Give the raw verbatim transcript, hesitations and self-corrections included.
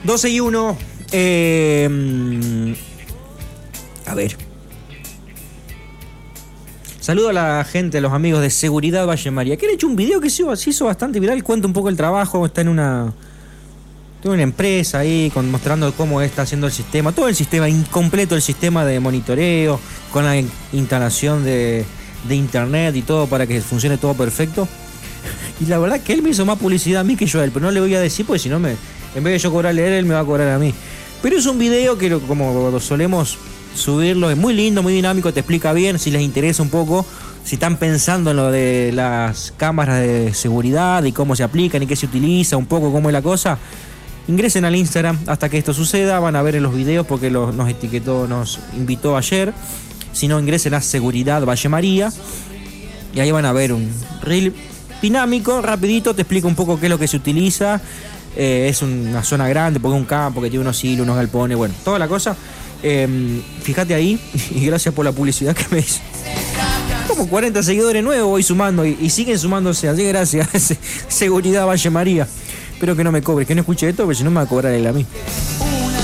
doce y uno. Eh, a ver. Saludo a la gente, a los amigos de Seguridad Valle María, que han hecho un video que se hizo, se hizo bastante viral. Cuenta un poco el trabajo. Está en una, tiene una empresa ahí con, mostrando cómo está haciendo el sistema. Todo el sistema, incompleto el sistema de monitoreo, con la instalación de, de internet y todo para que funcione todo perfecto. Y la verdad que él me hizo más publicidad a mí que yo a él, pero no le voy a decir porque si no, me, en vez de yo cobrarle a él, él me va a cobrar a mí. Pero es un video que, como solemos subirlo, es muy lindo, muy dinámico, te explica bien si les interesa un poco, si están pensando en lo de las cámaras de seguridad y cómo se aplican y qué se utiliza, un poco cómo es la cosa. Ingresen al Instagram hasta que esto suceda, van a ver en los videos porque lo, nos etiquetó, nos invitó ayer. Si no, ingresen a Seguridad Valle María y ahí van a ver un reel dinámico, rapidito, te explica un poco qué es lo que se utiliza. Eh, es una zona grande porque es un campo que tiene unos hilos, unos galpones, bueno, toda la cosa. Eh, fíjate ahí y gracias por la publicidad que me hizo. Como cuarenta seguidores nuevos voy sumando y, y siguen sumándose, así que gracias. Seguridad Valle María. Espero que no me cobre, que no escuche esto porque si no me va a cobrar él a mí.